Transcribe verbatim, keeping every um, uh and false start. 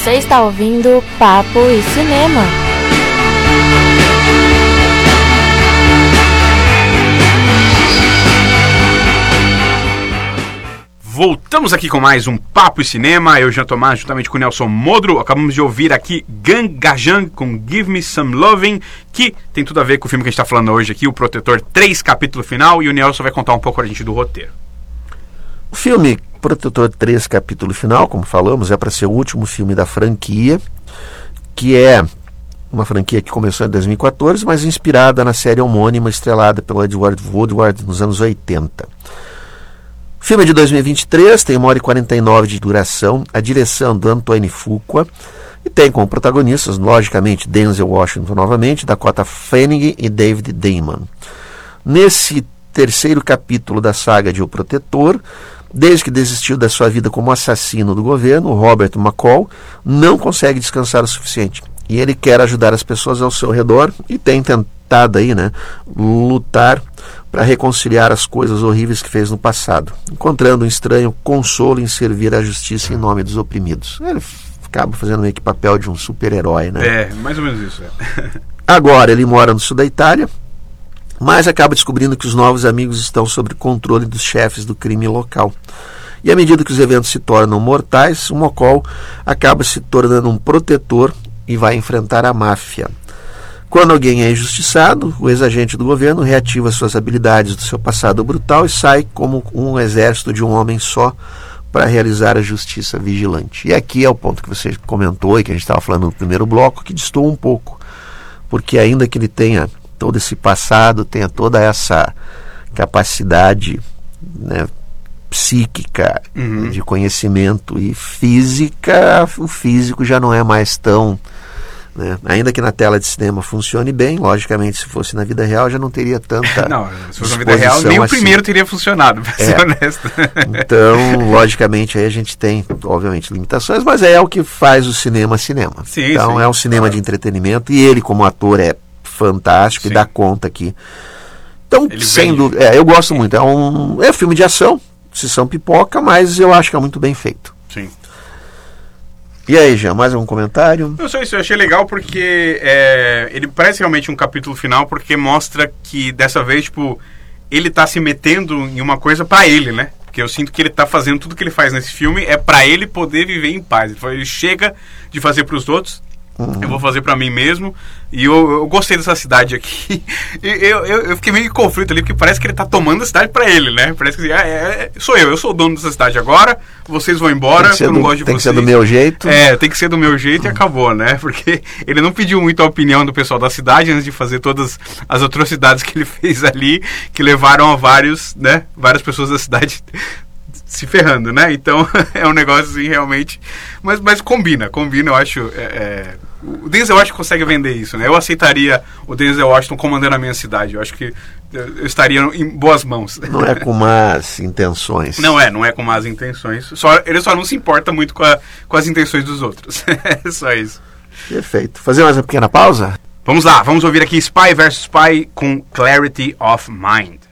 Você está ouvindo Papo e Cinema. Voltamos aqui com mais um Papo e Cinema. Eu, Jean Tomás, juntamente com o Nelson Modro. Acabamos de ouvir aqui Gang Gajan com Give Me Some Loving, que tem tudo a ver com o filme que a gente está falando hoje aqui, O Protetor três, capítulo final. E o Nelson vai contar um pouco pra gente do roteiro. O filme Protetor três, capítulo final, como falamos, é para ser o último filme da franquia, que é uma franquia que começou em dois mil e quatorze, mas inspirada na série homônima estrelada pelo Edward Woodward nos anos oitenta. O filme é de dois mil e vinte e três, tem uma hora e quarenta e nove de duração, a direção do Antoine Fuqua, e tem como protagonistas, logicamente, Denzel Washington novamente, Dakota Fanning e David Damon. Nesse terceiro capítulo da saga de O Protetor, desde que desistiu da sua vida como assassino do governo, Robert McCall não consegue descansar o suficiente. E ele quer ajudar as pessoas ao seu redor e tem tentado aí, né, lutar para reconciliar as coisas horríveis que fez no passado, encontrando um estranho consolo em servir à justiça em nome dos oprimidos. Ele acaba fazendo meio que papel de um super-herói, né? É, mais ou menos isso. É. Agora ele mora no sul da Itália, mas acaba descobrindo que os novos amigos estão sob controle dos chefes do crime local. E à medida que os eventos se tornam mortais, o McCall acaba se tornando um protetor e vai enfrentar a máfia. Quando alguém é injustiçado, o ex-agente do governo reativa suas habilidades do seu passado brutal e sai como um exército de um homem só para realizar a justiça vigilante. E aqui é o ponto que você comentou e que a gente estava falando no primeiro bloco, que destoa um pouco, porque ainda que ele tenha todo esse passado, tenha toda essa capacidade, né, psíquica, uhum, de conhecimento e física, o físico já não é mais tão... Né? Ainda que na tela de cinema funcione bem, logicamente, se fosse na vida real já não teria tanta... Não, se fosse na vida real, nem o assim. primeiro teria funcionado, para ser é. honesto. Então, logicamente, aí a gente tem, obviamente, limitações, mas é o que faz o cinema cinema. Sim, então, sim, é um cinema claro. de entretenimento e ele, como ator, é fantástico, sim, e dá conta aqui. Então, ele sem dúvida, é, eu gosto muito. É um, é um filme de ação, sessão pipoca, mas eu acho que é muito bem feito. Sim. E aí, Jean, mais algum comentário? Eu só isso, eu achei legal porque é, ele parece realmente um capítulo final, porque mostra que dessa vez, tipo, ele tá se metendo em uma coisa pra ele, né? Porque eu sinto que ele tá fazendo tudo que ele faz nesse filme é pra ele poder viver em paz. Ele, fala, ele chega de fazer pros outros, uhum, eu vou fazer pra mim mesmo. E eu, eu gostei dessa cidade aqui. eu, eu, eu fiquei meio em conflito ali, porque parece que ele tá tomando a cidade pra ele, né? Parece que ah, é, sou eu, eu sou o dono dessa cidade agora, vocês vão embora, eu não do, gosto de tem vocês. Tem que ser do meu jeito. É, tem que ser do meu jeito, uhum, e acabou, né? Porque ele não pediu muito a opinião do pessoal da cidade antes de fazer todas as atrocidades que ele fez ali, que levaram a vários, né? Várias pessoas da cidade se ferrando, né? Então é um negócio assim, realmente. Mas, mas combina, combina, eu acho. É, é... O Denzel Washington consegue vender isso, né? Eu aceitaria o Denzel Washington comandando a minha cidade. Eu acho que eu estaria em boas mãos. Não é com más intenções. Não é, não é com más intenções. Só, ele só não se importa muito com, a, com as intenções dos outros. É só isso. Perfeito. Fazer mais uma pequena pausa? Vamos lá, vamos ouvir aqui Spy versus. Spy com Clarity of Mind.